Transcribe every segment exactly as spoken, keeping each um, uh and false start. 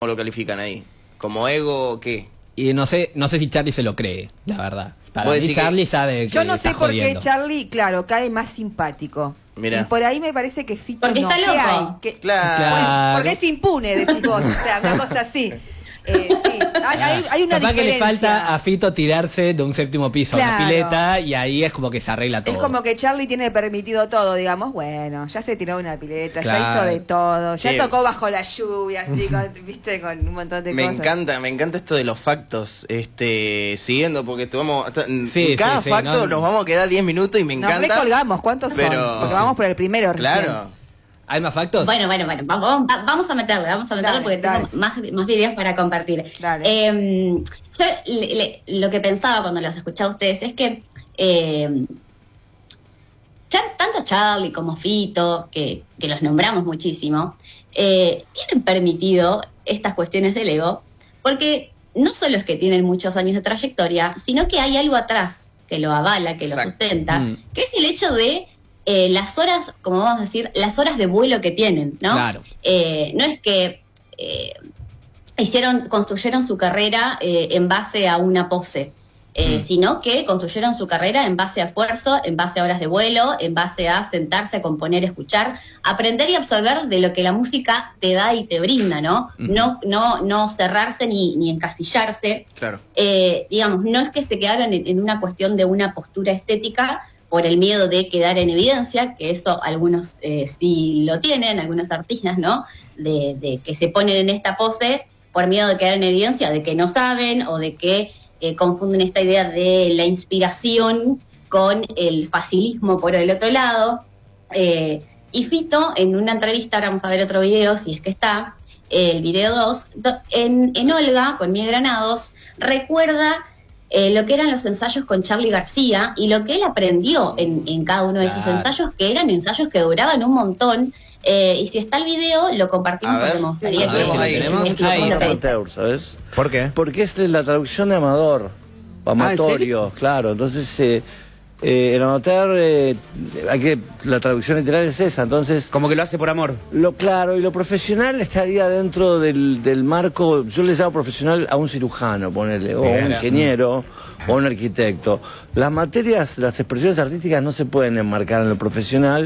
lo califican ahí? ¿Como ego o qué? Y no sé, no sé si Charlie se lo cree, la verdad. Para ¿Vos mí decís que- Charlie sabe que Yo no está sé por qué jodiendo. Charlie, claro, cae más simpático. Mirá. Y por ahí me parece que Fito Porque no. está ¿Qué loco. hay? ¿Qué- Claro. Claro. Porque es impune, decís vos. O sea, una cosa así. Eh, sí, hay, hay, hay una Capaz que le diferencia. falta a Fito tirarse de un séptimo piso a una Claro. pileta y ahí es como que se arregla todo. Es como que Charlie tiene permitido todo, digamos. Bueno, ya se tiró una pileta, ya Claro. hizo de todo, ya Sí. tocó bajo la lluvia, así, con, viste, con un montón de Me cosas. encanta, me encanta esto de los factos, este, siguiendo, porque te vamos, hasta- Sí, cada sí, sí, facto no- nos vamos a quedar diez minutos y me Nos encanta. recolgamos, ¿cuántos pero- son? Porque vamos por el primero recién. Claro. ¿Hay más factos? Bueno, bueno, bueno, vamos, va- vamos a meterle, vamos a meterle Dale, porque dale. tengo más, más videos para compartir. Dale. Eh, yo le- le- lo que pensaba cuando los escuchaba a ustedes es que eh, ya- tanto Charlie como Fito, que, que los nombramos muchísimo, eh, tienen permitido estas cuestiones del ego, porque no solo es que tienen muchos años de trayectoria, sino que hay algo atrás que lo avala, que Exacto. lo sustenta, Mm. que es el hecho de eh, las horas, como vamos a decir, las horas de vuelo que tienen, ¿no? Claro. Eh, no es que eh, hicieron, construyeron su carrera eh, en base a una pose, eh, Mm. sino que construyeron su carrera en base a esfuerzo, en base a horas de vuelo, en base a sentarse, a componer, escuchar, aprender y absorber de lo que la música te da y te brinda, ¿no? Ujú. No, no, no cerrarse ni, ni encasillarse. Claro. Eh, digamos, no es que se quedaron en, en una cuestión de una postura estética por el miedo de quedar en evidencia, que eso algunos eh, sí lo tienen, algunos artistas, ¿no? De, de que se ponen en esta pose por miedo de quedar en evidencia, de que no saben o de que eh, confunden esta idea de la inspiración con el facilismo por el otro lado. Eh, y Fito, en una entrevista, ahora vamos a ver otro video, si es que está, el video dos, do- en, en Olga, con Miguel Granados, recuerda eh, lo que eran los ensayos con Charly García y lo que él aprendió en, en cada uno de esos Claro. ensayos, que eran ensayos que duraban un montón. Eh, y si está el video, lo compartimos A ver, porque me gustaría lo que tenemos ahí. Tenemos escuchen ahí. lo que dice. Amateur, ¿sabes? ¿Por qué? Porque es la traducción de amador, amatorio, claro. Entonces, eh, eh, el amateur, eh, hay que, la traducción literal es esa. Entonces, Como que lo hace por amor. lo claro y lo profesional estaría dentro del, del marco, yo le llamo profesional a un cirujano, ponerle, o a un Bien. ingeniero, o a un arquitecto. Las materias, las expresiones artísticas no se pueden enmarcar en lo profesional,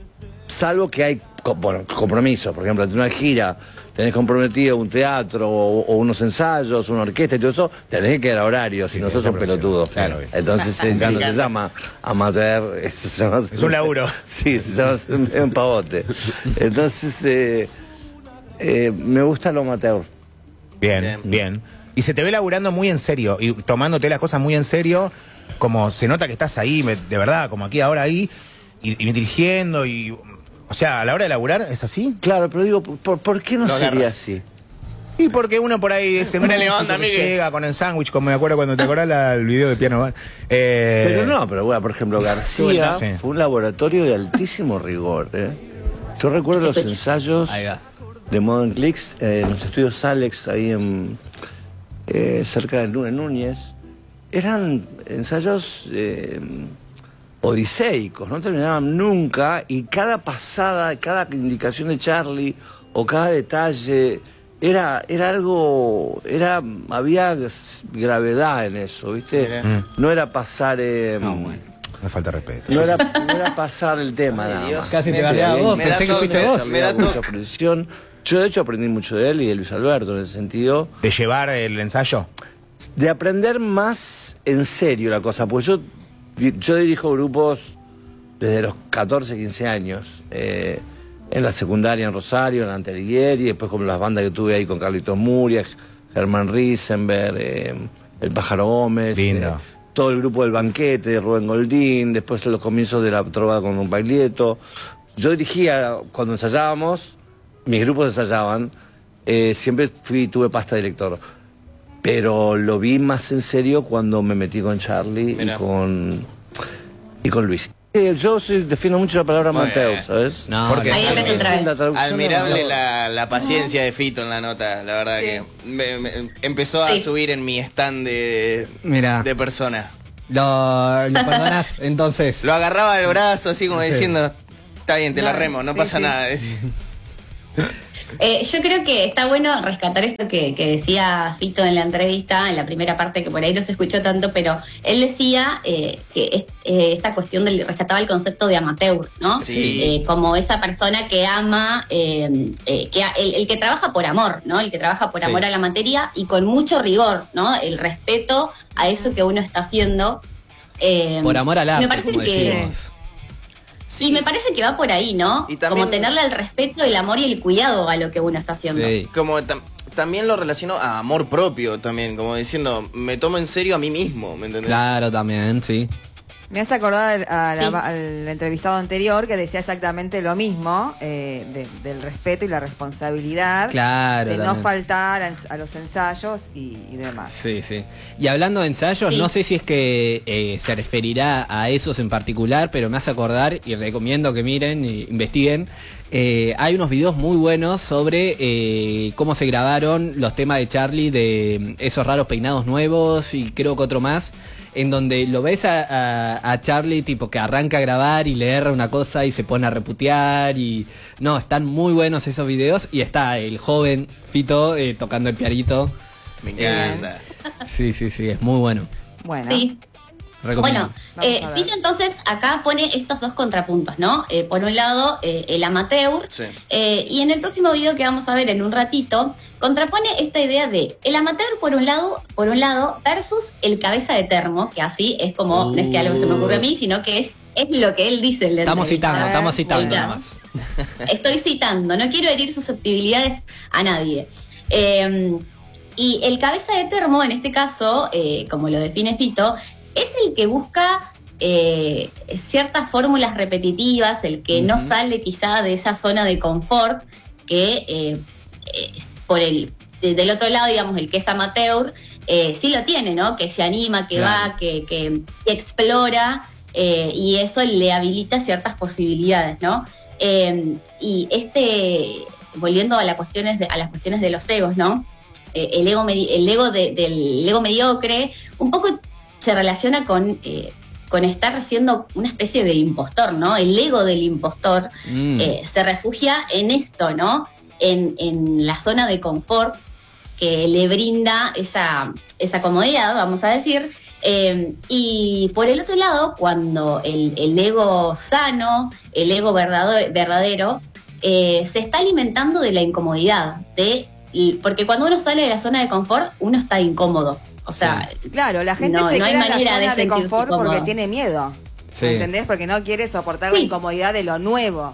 salvo que hay co- bueno, compromisos. Por ejemplo, ante una gira tenés comprometido un teatro o, o unos ensayos, una orquesta y todo eso, tenés que quedar horario, si no sos un pelotudo. Claro. Entonces eh, ya no se llama amateur, es, se llama- Es un laburo. Sí, se llama un, un pavote. Entonces, eh, eh, me gusta lo amateur. Bien, Bien. bien. Y se te ve laburando muy en serio y tomándote las cosas muy en serio, como se nota que estás ahí, me- de verdad, como aquí ahora ahí, y, y dirigiendo y... O sea, a la hora de laburar, ¿es así? Claro, pero digo, ¿por, por qué no Lo sería agarra. así? Y porque uno por ahí se Ponele onda, Miguel. llega con el sándwich, como me acuerdo cuando te acordás la- el video de Piano Bar. Eh, Pero no, pero bueno, por ejemplo, García Sí. fue un laboratorio de altísimo rigor. ¿eh? Yo recuerdo los ensayos Ahí va. de Modern Clicks eh, en los estudios Alex, ahí en, eh, cerca de Nú- en Núñez. Eran ensayos eh, odiseicos, no terminaban nunca, y cada pasada, cada indicación de Charlie o cada detalle era, era algo, era, había gravedad en eso, ¿viste? Mira. No era pasar, eh, No, bueno. Me falta respeto. no era, no era pasar el tema Ay, nada Dios. más. Casi te Me- bardeaba me- vos, me pensé da que toque fuiste eso, vos. me da Había mucha toque. precisión. Yo de hecho aprendí mucho de él y de Luis Alberto en ese sentido. ¿De llevar el ensayo? De aprender más en serio la cosa, pues yo, yo dirijo grupos desde los catorce, quince años, eh, en la secundaria en Rosario, en Antelighieri, después con las bandas que tuve ahí con Carlitos Muria, Germán Risenberg, eh, El Pájaro Gómez, Lindo. eh, todo el grupo del Banquete, de Rubén Goldín, después los comienzos de la trovada con un Paglietto. Yo dirigía, cuando ensayábamos, mis grupos ensayaban, eh, siempre fui, tuve pasta de director. Pero lo vi más en serio cuando me metí con Charlie y Mirá. con, y con Luis. Eh, Yo soy- defiendo mucho la palabra Muy amateur, bien. ¿sabes? No, ¿Por qué? Ahí empezó otra vez. La traducción Admirable de- la, la paciencia de Fito en la nota, la verdad Sí. que me- me- empezó a Sí. subir en mi stand de, Mira. de persona. Lo, lo perdonás, entonces. Lo agarraba del brazo así como diciendo, está bien, te la No, remo, no sí, pasa sí. nada. decía. Eh, yo creo que está bueno rescatar esto que, que decía Fito en la entrevista, en la primera parte, que por ahí no se escuchó tanto, pero él decía eh, que es, eh, esta cuestión del, rescataba el concepto de amateur, ¿no? Sí. Eh, como esa persona que ama, eh, eh, que el, el que trabaja por amor, ¿no? El que trabaja por Sí. amor a la materia y con mucho rigor, ¿no? El respeto a eso que uno está haciendo. Eh, Por amor al arte, me parece como que decimos. Sí, me parece que va por ahí, ¿no? Y también- Como tenerle el respeto, el amor y el cuidado a lo que uno está haciendo. Sí. Como tam- también lo relaciono a amor propio también, como diciendo, me tomo en serio a mí mismo, ¿me entendés? Claro, también, sí. Me hace acordar a la- Sí. al entrevistado anterior que decía exactamente lo mismo, eh, de- del respeto y la responsabilidad, Claro, de no también. faltar a, a los ensayos y, y demás. Sí, sí. Y hablando de ensayos, Sí. no sé si es que eh, se referirá a esos en particular, pero me hace acordar y recomiendo que miren e investiguen. Eh, hay unos videos muy buenos sobre eh, cómo se grabaron los temas de Charlie, de esos raros peinados nuevos y creo que otro más, en donde lo ves a, a- a Charlie tipo que arranca a grabar y le erra una cosa y se pone a reputear y... No, están muy buenos esos videos y está el joven Fito eh, tocando el pianito. Me encanta. Sí, sí, sí, es muy bueno. Bueno, Sí. Recomiendo. Bueno, Vamos eh, a ver. Fito entonces acá pone estos dos contrapuntos, ¿no? Eh, por un lado, eh, el amateur, Sí. eh, y en el próximo video que vamos a ver en un ratito, contrapone esta idea de el amateur por un lado, por un lado, versus el cabeza de termo, que así es como, no es que algo se me ocurre a mí, sino que es, es lo que él dice en la Estamos entrevista. citando, estamos citando Oiga, nomás. Estoy citando, no quiero herir susceptibilidades a nadie. Eh, y el cabeza de termo, en este caso, eh, como lo define Fito, es el que busca eh, ciertas fórmulas repetitivas, el que no sale quizá de esa zona de confort, que eh, es por el de- del otro lado, digamos, el que es amateur, eh, sí lo tiene, ¿no? Que se anima, que Claro. va, que, que explora, eh, y eso le habilita ciertas posibilidades, ¿no? Eh, y este, volviendo a, las cuestiones de, a las cuestiones de los egos, ¿no? Eh, el ego, medi- el ego de- del ego mediocre, un poco se relaciona con, eh, con estar siendo una especie de impostor, ¿no? El ego del impostor Mm. eh, se refugia en esto, ¿no? En, en la zona de confort que le brinda esa, esa comodidad, vamos a decir. Eh, y por el otro lado, cuando el, el ego sano, el ego verdadero, verdadero eh, se está alimentando de la incomodidad, de, y- porque cuando uno sale de la zona de confort, uno está incómodo. O sea, claro, la gente no- se no hay queda en la manera de zona de, sentirse confort porque cómodo. tiene miedo. Sí. ¿Entendés? Porque no quiere soportar la Sí. incomodidad de lo nuevo.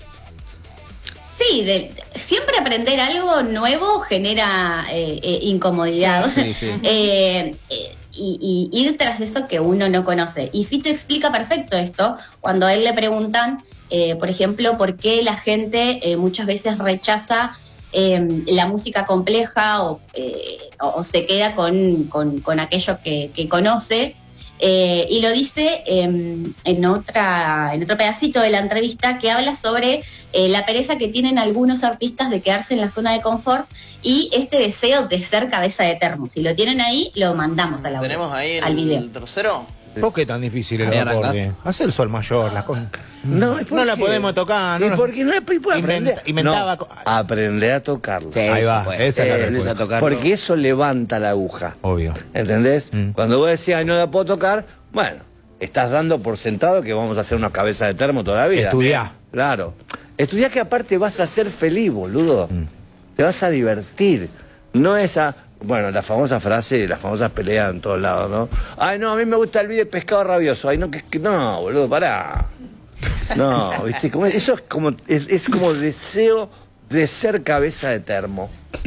sí, de- siempre aprender algo nuevo genera eh, eh, incomodidad. Sí, sí. Eh, eh, y, y ir tras eso que uno no conoce. Y Fito explica perfecto esto cuando a él le preguntan, eh, por ejemplo, por qué la gente eh, muchas veces rechaza eh, la música compleja o, eh, o, o se queda con, con, con aquello que, que conoce. Eh, y lo dice eh, en, otra, en otro pedacito de la entrevista que habla sobre eh, la pereza que tienen algunos artistas de quedarse en la zona de confort y este deseo de ser cabeza de termo. Si lo tienen ahí, lo mandamos a la web, ¿Tenemos ahí al video. el tercero? ¿Por qué tan difícil el Ahí arranca. acorde? Hace el sol mayor, la con... No, ¿y por No la qué? podemos tocar, no ¿Y nos- por qué no es puede Inventa- aprender? inventaba No, co- aprender a tocarla. Ahí va, pues. esa es la Eh, respuesta. porque eso levanta la aguja. Obvio. ¿Entendés? Mm. Cuando vos decís, ay, no la puedo tocar, bueno, estás dando por sentado que vamos a hacer una cabeza de termo toda la vida. Estudiá. Claro. Estudiá que aparte vas a ser feliz, boludo. Mm. Te vas a divertir. No esa... Bueno, la famosa frase, las famosas peleas en todos lados, ¿no? Ay, no, a mí me gusta el video de pescado rabioso. Ay, no, que, que no, boludo, pará. No, ¿viste? Como, eso es como, es, es como deseo de ser cabeza de termo.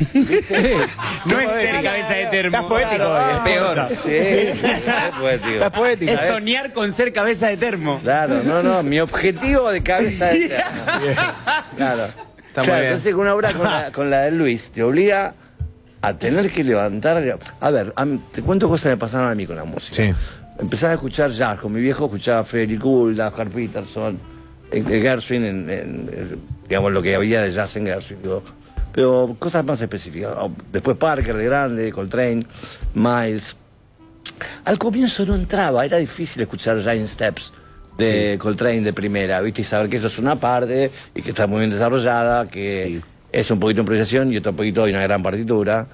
No es ser cabeza de termo. Estás poético hoy. Es peor. Sí, sí, es poético. Estás poético. Es ¿sabes? soñar con ser cabeza de termo. Claro, no, no, mi objetivo de cabeza de termo. Claro. Está muy Claro, bien. entonces una obra con la, con la de Luis te obliga a tener que levantar. A ver, a mí- te cuento cosas que me pasaron a mí con la música. Sí. Empezaba a escuchar jazz, con mi viejo escuchaba Frederick Goulda, Oscar Peterson, en, en Gershwin, en, en- en, digamos lo que había de jazz en Gershwin, digo. Pero cosas más específicas. Después Parker de grande, Coltrane, Miles. Al comienzo no entraba, era difícil escuchar Giant Steps de Coltrane de primera, ¿viste? Y saber que eso es una parte y que está muy bien desarrollada, que es un poquito improvisación y otro poquito hay una gran partitura.